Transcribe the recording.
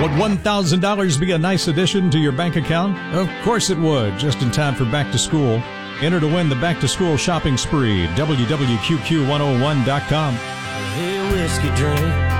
Would $1,000 be a nice addition to your bank account? Of course it would, just in time for back to school. Enter to win the back to school shopping spree. WWQQ101.com. Hey, whiskey drink.